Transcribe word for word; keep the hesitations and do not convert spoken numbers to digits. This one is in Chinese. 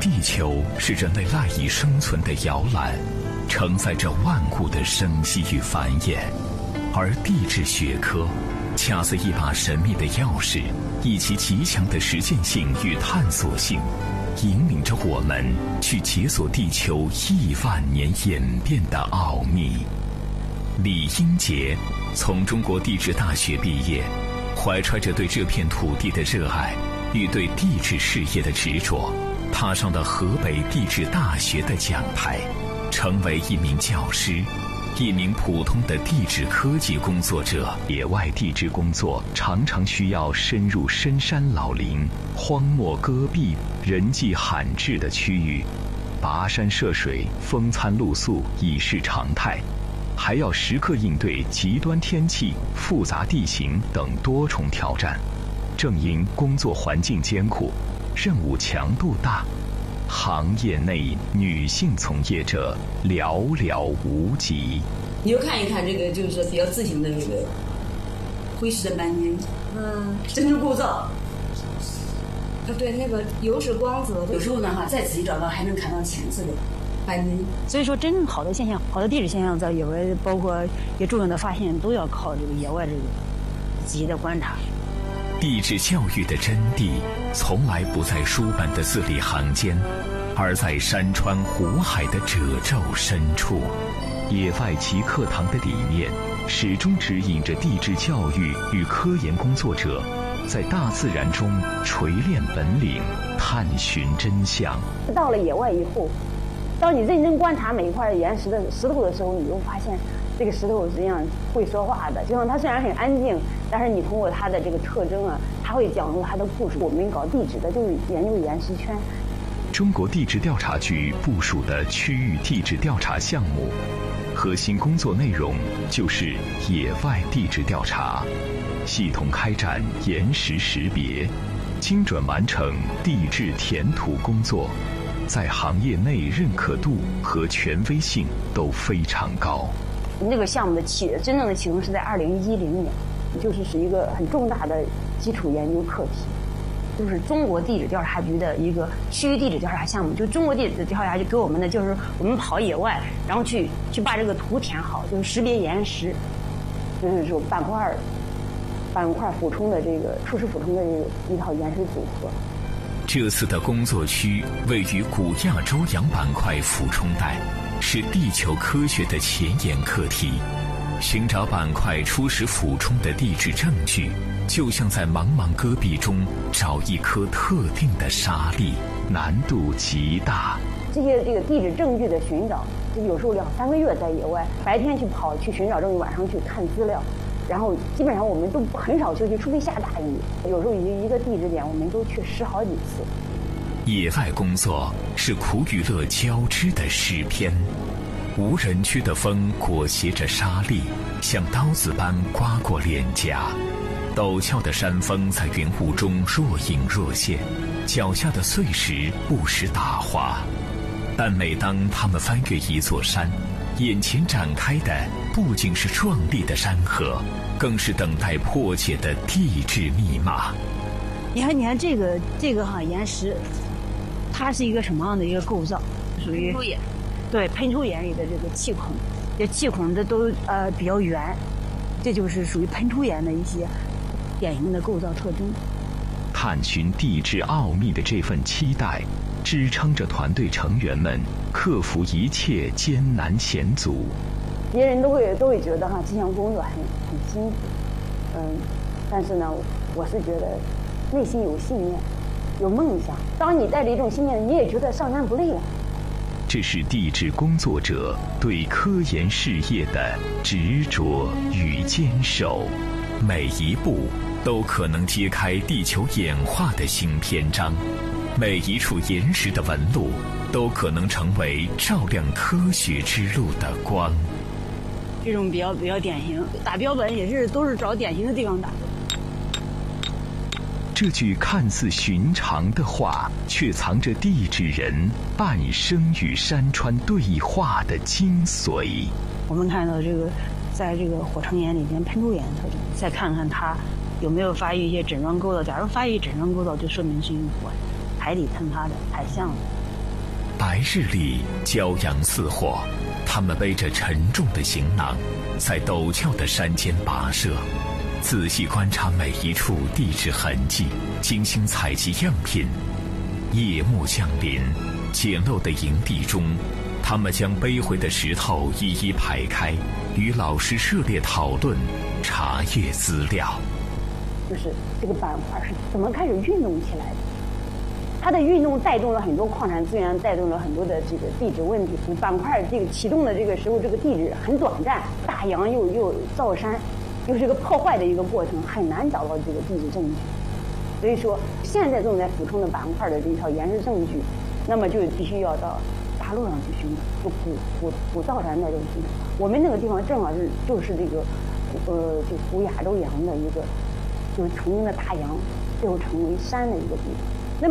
地球是人类赖以生存的摇篮，承载着万物的生息与繁衍。而地质学科恰似一把神秘的钥匙，以其极强的实践性与探索性，引领着我们去解锁地球亿万年演变的奥秘。李英杰从中国地质大学毕业，怀揣着对这片土地的热爱与对地质事业的执着，踏上了河北地质大学的讲台，成为一名教师，一名普通的地质科技工作者。野外地质工作常常需要深入深山老林、荒漠戈壁、人迹罕至的区域，跋山涉水、风餐露宿已是常态，还要时刻应对极端天气、复杂地形等多重挑战。正因工作环境艰苦，任务强度大，行业内女性从业者寥寥无几。 你就看一看这个，就是说比较字形的这个灰石的斑晕，嗯，珍珠构造。 啊，对，那个油脂光泽， 有时候呢哈，再仔细找到还能看到浅色的斑晕。 所以说，真正好的现象，好的地质现象，在野外包括一些重要的发现，都要靠这个野外这个仔细的观察。 地质教育的真谛，从来不在书本的字里行间，而在山川湖海的褶皱深处。野外极课堂的理念，始终指引着地质教育与科研工作者在大自然中锤炼本领，探寻真相。 到了野外以后，当你认真观察每一块岩石的石头的时候，你就发现这个石头实际上会说话的。就像它虽然很安静，但是你通过它的这个特征啊，它会讲述它的故事。我们搞地质的就是研究岩石圈。 中国地质调查局部署的区域地质调查项目，核心工作内容就是野外地质调查，系统开展岩石识别，精准完成地质填土工作，在行业内认可度和权威性都非常高。 那个项目的启真正的启动是在二零一零年，就是是一个很重大的基础研究课题，就是中国地质调查局的一个区域地质调查项目。就中国地质调查局给我们的就是我们跑野外，然后去去把这个图填好，就是识别岩石，就是说板块板块俯冲的这个初始俯冲的这个一套岩石组合。 这次的工作区位于古亚洲洋板块俯冲带，是地球科学的前沿课题。寻找板块初始俯冲的地质证据，就像在茫茫戈壁中找一颗特定的沙粒，难度极大。 这些这个地质证据的寻找，就有时候两三个月在野外，白天去跑去寻找证据，晚上去看资料，然后基本上我们都很少休息，除非下大雨。有时候一一个地质点，我们都去试好几次。 野外工作是苦与乐交织的诗篇。无人区的风裹挟着沙粒，像刀子般刮过脸颊。陡峭的山峰在云雾中若隐若现，脚下的碎石不时打滑。但每当他们翻越一座山，眼前展开的不仅是壮丽的山河，更是等待破解的地质密码。 你看，你看这个这个哈岩石，它是一个什么样的一个构造？属于对喷出岩里的这个气孔，这气孔这都呃比较圆，这就是属于喷出岩的一些典型的构造特征。 探寻地质奥秘的这份期待，支撑着团队成员们克服一切艰难险阻。 别人都会都会觉得哈这项工作很很辛苦，嗯，但是呢，我是觉得内心有信念，有梦想。当你带着一种信念，你也觉得上山不累了。 这是地质工作者对科研事业的执着与坚守，每一步都可能揭开地球演化的新篇章，每一处岩石的纹路都可能成为照亮科学之路的光。 这种比较比较典型，打标本也是都是找典型的地方打。 这句看似寻常的话，却藏着地质人半生与山川对话的精髓。 我们看到这个，在这个火成岩里边喷出岩的特征，再看看它有没有发育一些枕状构造。假如发育枕状构造，就说明是用火海底喷发的海象的。 白日里骄阳似火，他们背着沉重的行囊，在陡峭的山间跋涉，仔细观察每一处地质痕迹，精心采集样品。夜幕降临，简陋的营地中，他们将背回的石头一一排开，与老师热烈讨论，查阅资料。 就是这个板块是怎么开始运动起来的？它的运动带动了很多矿产资源，带动了很多的这个地质问题。板块这个启动的这个时候，这个地质很短暂，大洋又又造山，又是一个破坏的一个过程，很难找到这个地质证据。所以说，现在正在补充的板块的这一套岩石证据，那么就必须要到大陆上去寻找，就古古古造山的这个地方。我们那个地方正好是就是这个呃，就古亚洲洋的一个，就是曾经的大洋，最后成为山的一个地方。